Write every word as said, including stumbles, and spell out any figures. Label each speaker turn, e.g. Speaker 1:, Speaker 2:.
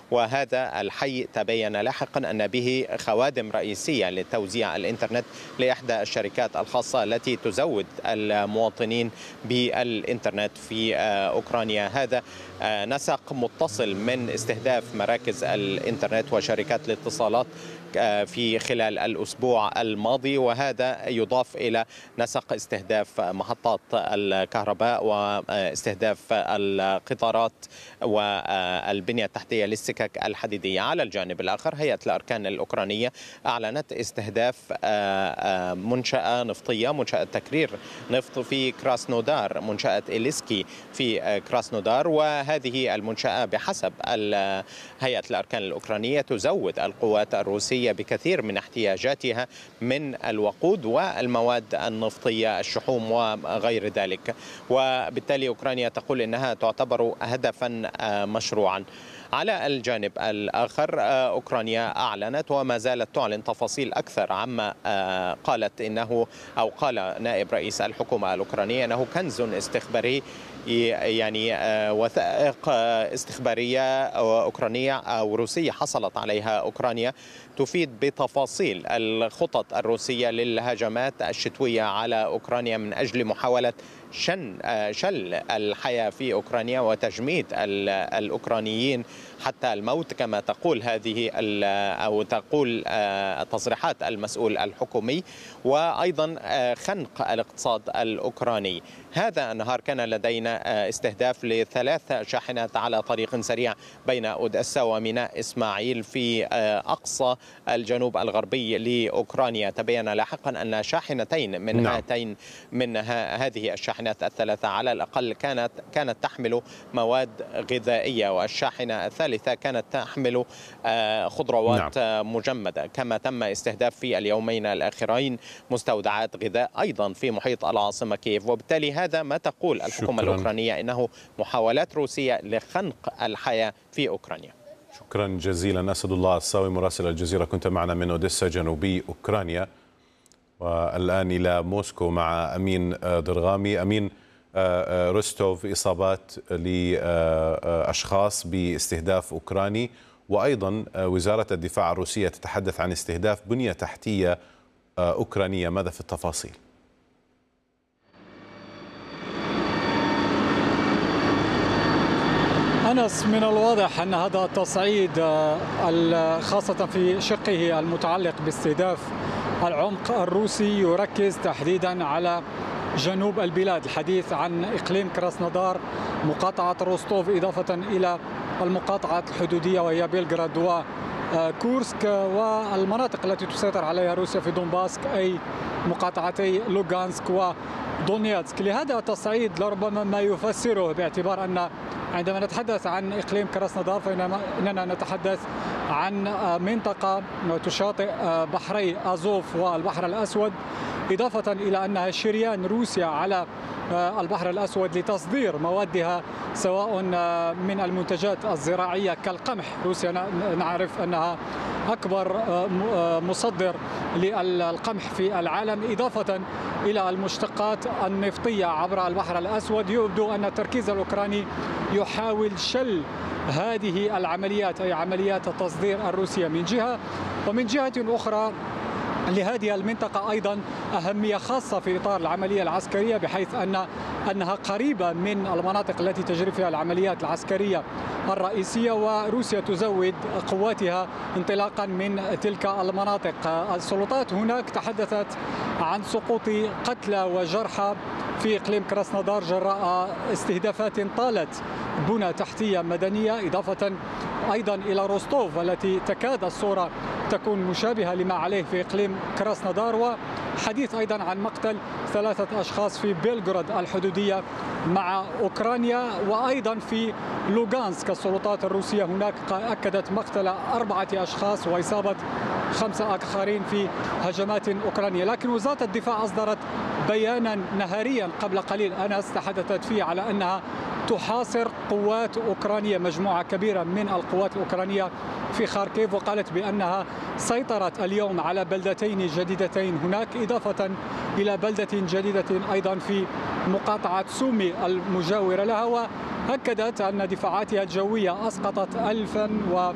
Speaker 1: وهذا الحي تبين لاحقا أن به خوادم رئيسية لتوزيع الإنترنت لإحدى الشركات الخاصة التي تزود المواطنين بالإنترنت في أوكرانيا. هذا نسق متصل من استهداف مراكز الإنترنت وشركات الاتصالات في خلال الأسبوع الماضي، وهذا يضاف إلى نسق استهداف محطات الكهرباء واستهداف القطارات والبنية التحتية للسكك الحديدية. على الجانب الآخر هيئة الأركان الأوكرانية أعلنت استهداف منشأة نفطية، منشأة تكرير نفط في كراسنودار، منشأة إليسكي في كراسنودار، وهذه المنشأة بحسب هيئة الأركان الأوكرانية تزود القوات الروسية بكثير من احتياجاتها من الوقود والمواد النفطية، الشحوم وغير ذلك، وبالتالي أوكرانيا تقول إنها تعتبر هدفا مشروعا. على الجانب الآخر أوكرانيا أعلنت وما زالت تعلن تفاصيل أكثر عما قالت إنه أو قال نائب رئيس الحكومة الأوكرانية أنه كنز استخباري، يعني وثائق استخبارية أوكرانية أو روسية حصلت عليها أوكرانيا تفيد بتفاصيل الخطط الروسية للهجمات الشتوية على أوكرانيا من أجل محاولة شن شل الحياة في أوكرانيا وتجميد الأوكرانيين حتى الموت كما تقول هذه أو تقول تصريحات المسؤول الحكومي، وأيضا خنق الاقتصاد الأوكراني. هذا النهار كان لدينا استهداف لثلاث شاحنات على طريق سريع بين أوديسا وميناء إسماعيل في أقصى الجنوب الغربي لأوكرانيا. تبين لاحقا أن شاحنتين من نعم. هاتين من هذه الشاحنات الثلاثة على الأقل كانت كانت تحمل مواد غذائية، والشاحنة الثالثة كانت تحمل خضروات نعم. مجمدة. كما تم استهداف في اليومين الأخيرين مستودعات غذاء أيضا في محيط العاصمة كييف. وبالتالي هذا ما تقول الحكومة شكراً. الأوكرانية إنه محاولات روسية لخنق الحياة في أوكرانيا.
Speaker 2: شكرا جزيلا. أسد الله الصاوي مراسل الجزيرة كنت معنا من أوديسا جنوبي أوكرانيا. والآن إلى موسكو مع أمين ضرغامي. أمين، روستوف إصابات لأشخاص باستهداف أوكراني، وأيضا وزارة الدفاع الروسية تتحدث عن استهداف بنية تحتية أوكرانية، ماذا في التفاصيل؟
Speaker 3: أنس، من الواضح أن هذا التصعيد خاصة في شقه المتعلق باستهداف العمق الروسي يركز تحديدا على جنوب البلاد، الحديث عن إقليم كراسنودار، مقاطعة روستوف، إضافة إلى المقاطعات الحدودية وهي بيلغراد وكورسك، والمناطق التي تسيطر عليها روسيا في دونباسك أي مقاطعتي لوغانسك ودونيتسك. لهذا التصعيد لربما ما يفسره، باعتبار أن عندما نتحدث عن إقليم كراسنودار فإننا نتحدث عن منطقة تشاطئ بحري أزوف والبحر الأسود، إضافة إلى أنها شريان روسيا على البحر الأسود لتصدير موادها سواء من المنتجات الزراعية كالقمح. روسيا نعرف أنها أكبر مصدر للقمح في العالم، إضافة إلى المشتقات النفطية عبر البحر الأسود. يبدو أن التركيز الأوكراني يحاول شل هذه العمليات أي عمليات التصدير الروسية من جهة، ومن جهة أخرى لهذه المنطقة أيضا أهمية خاصة في إطار العملية العسكرية، بحيث أن أنها قريبة من المناطق التي تجري فيها العمليات العسكرية الرئيسية، وروسيا تزود قواتها انطلاقا من تلك المناطق. السلطات هناك تحدثت عن سقوط قتلى وجرحى في إقليم كراسنودار جراء استهدافات طالت بنى تحتية مدنية، إضافة أيضا إلى روستوف التي تكاد الصورة تكون مشابهة لما عليه في إقليم كراسنودار، وحديث أيضا عن مقتل ثلاثة أشخاص في بيلغراد الحدودية مع أوكرانيا، وأيضا في لوغانسك السلطات الروسية هناك أكدت مقتل أربعة أشخاص وإصابة خمسة آخرين في هجمات أوكرانية. لكن وزارة الدفاع أصدرت بيانا نهاريا قبل قليل أنس تحدثت فيه على أنها تحاصر قوات أوكرانية، مجموعة كبيرة من القوات الأوكرانية في خاركيف، وقالت بأنها سيطرت اليوم على بلدتين جديدتين هناك، إضافة إلى بلدة جديدة أيضا في مقاطعة سومي المجاورة لها. وأكدت أن دفاعاتها الجوية أسقطت ألفا و